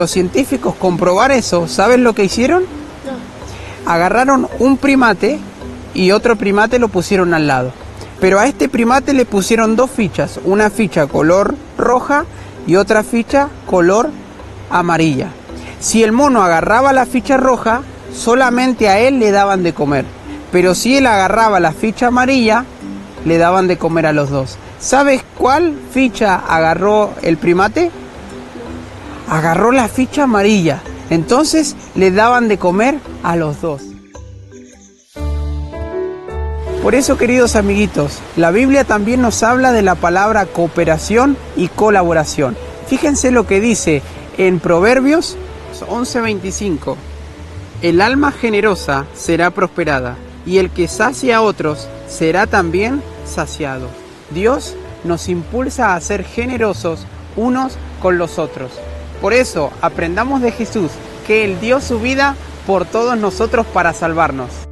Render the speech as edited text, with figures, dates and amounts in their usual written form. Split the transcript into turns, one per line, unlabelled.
Los científicos comprobar eso, ¿saben lo que hicieron?
No.
Agarraron un primate y otro primate lo pusieron al lado. Pero a este primate le pusieron dos fichas, una ficha color roja y otra ficha color amarilla. Si el mono agarraba la ficha roja, solamente a él le daban de comer. Pero si él agarraba la ficha amarilla, le daban de comer a los dos. ¿Sabes cuál ficha agarró el primate? Agarró la ficha amarilla. Entonces le daban de comer a los dos. Por eso, queridos amiguitos, la Biblia también nos habla de la palabra cooperación y colaboración. Fíjense lo que dice en Proverbios 11:25. El alma generosa será prosperada, y el que sacia a otros será también saciado. Dios nos impulsa a ser generosos unos con los otros. Por eso, aprendamos de Jesús, que Él dio su vida por todos nosotros para salvarnos.